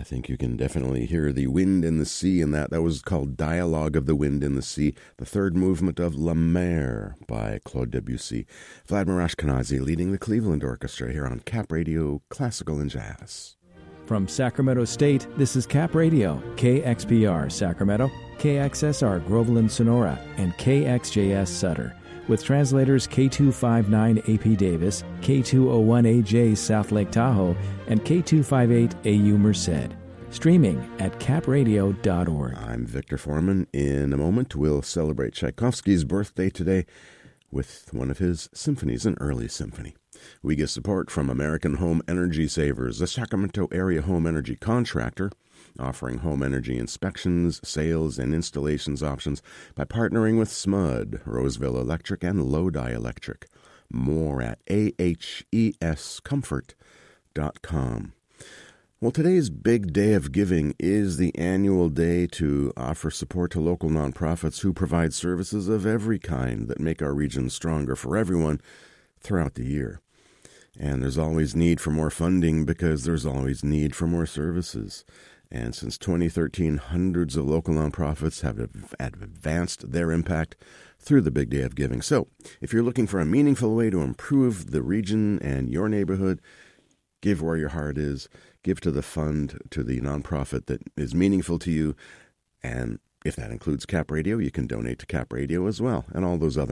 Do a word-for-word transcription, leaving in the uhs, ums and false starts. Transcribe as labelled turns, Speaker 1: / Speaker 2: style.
Speaker 1: think you can definitely hear the wind in the sea in that. That was called Dialogue of the Wind in the Sea, the third movement of La Mer by Claude Debussy. Vladimir Ashkenazi leading the Cleveland Orchestra here on Cap Radio Classical and Jazz.
Speaker 2: From Sacramento State, this is Cap Radio, K X P R Sacramento, K X S R Groveland Sonora, and K X J S Sutter, with translators K two fifty-nine A P Davis, K two oh one A J South Lake Tahoe, and K two fifty-eight A U Merced. Streaming at cap radio dot org.
Speaker 1: I'm Victor Foreman. In a moment, we'll celebrate Tchaikovsky's birthday today with one of his symphonies, an early symphony. We get support from American Home Energy Savers, a Sacramento area home energy contractor offering home energy inspections, sales, and installations options by partnering with S M U D, Roseville Electric, and Lodi Electric. More at A H E S comfort dot com. Well, today's big day of giving is the annual day to offer support to local nonprofits who provide services of every kind that make our region stronger for everyone throughout the year. And there's always need for more funding because there's always need for more services. And since twenty thirteen, hundreds of local nonprofits have advanced their impact through the Big Day of Giving. So if you're looking for a meaningful way to improve the region and your neighborhood, give where your heart is. Give to the fund, to the nonprofit that is meaningful to you. And if that includes Cap Radio, you can donate to Cap Radio as well, and all those other